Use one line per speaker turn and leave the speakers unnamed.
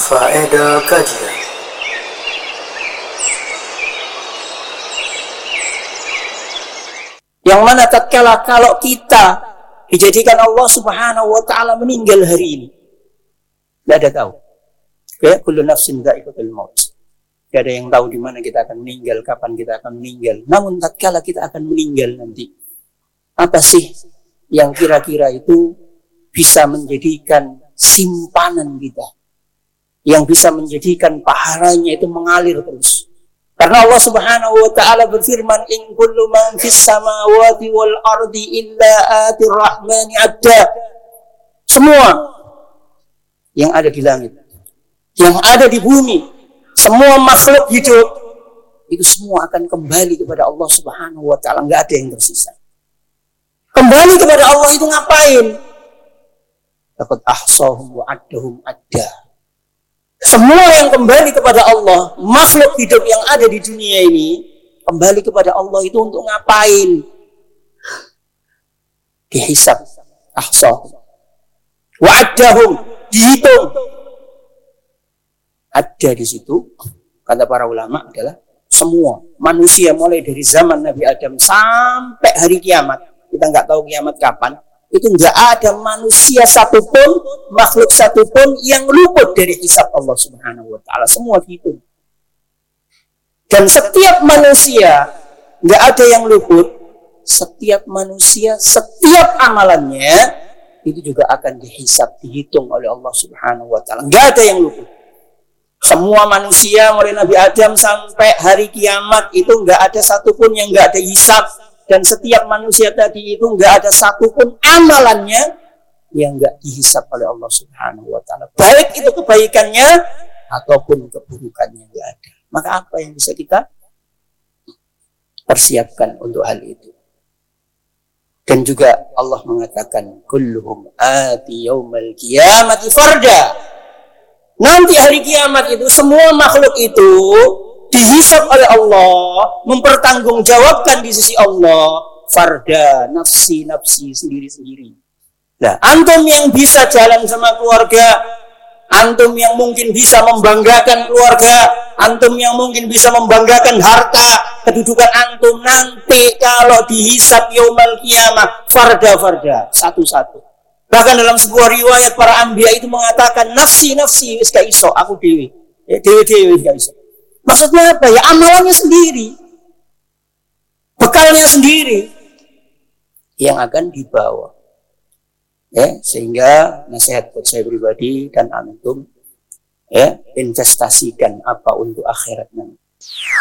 Faedah kajian.
Yang mana tatkala kalau kita dijadikan Allah Subhanahu wa taala meninggal hari ini, tidak ada tahu. Ya, kullu nafsin dha'iqatul maut. Tidak ada yang tahu di mana kita akan meninggal, kapan kita akan meninggal. Namun tatkala kita akan meninggal nanti, apa sih yang kira-kira itu bisa menjadikan simpanan kita, yang bisa menjadikan pahalanya itu mengalir terus? Karena Allah Subhanahu wa taala berfirman, "In kullu man fis samawati wal ardi illa atir rahmani 'abda." Semua yang ada di langit, yang ada di bumi, semua makhluk hidup itu semua akan kembali kepada Allah Subhanahu wa taala, enggak ada yang tersisa. Kembali kepada Allah itu ngapain? Laqad ahsahum wa addahum adda. Semua yang kembali kepada Allah, makhluk hidup yang ada di dunia ini, kembali kepada Allah itu untuk ngapain? Dihisab, ahsahum wa addahum, dihitung. Ada di situ, kata para ulama, adalah semua manusia mulai dari zaman Nabi Adam sampai hari kiamat. Kita nggak tahu kiamat kapan. Itu nggak ada manusia satupun, makhluk satupun yang luput dari hisab Allah Subhanahu wa taala. Semua dihitung. Dan setiap manusia nggak ada yang luput. Setiap manusia, setiap amalannya itu juga akan dihisab, dihitung oleh Allah Subhanahu wa taala. Nggak ada yang luput. Semua manusia mulai Nabi Adam sampai hari kiamat itu nggak ada satupun yang nggak ada hisab. Dan setiap manusia tadi itu nggak ada satupun amalannya yang nggak dihisab oleh Allah Subhanahu wa taala. Baik itu kebaikannya ataupun keburukannya nggak ada. Maka apa yang bisa kita persiapkan untuk hal itu? Dan juga Allah mengatakan, kulluhum ati yaumal qiyamati farda. Nanti hari kiamat itu semua makhluk itu dihisab oleh Allah, mempertanggungjawabkan di sisi Allah, farda, nafsi sendiri-sendiri. Nah, antum yang bisa jalan sama keluarga, antum yang mungkin bisa membanggakan keluarga, antum yang mungkin bisa membanggakan harta, kedudukan antum, nanti kalau dihisab yaumal qiyamah, farda, satu-satu. Bahkan dalam sebuah riwayat para anbiya itu mengatakan, nafsi, wis gak iso, aku dewe wis gak iso. Maksudnya apa? Ya amalannya sendiri, bekalnya sendiri yang akan dibawa. Ya, sehingga nasihat buat saya pribadi dan antum, ya, investasikan apa untuk akhirat nanti.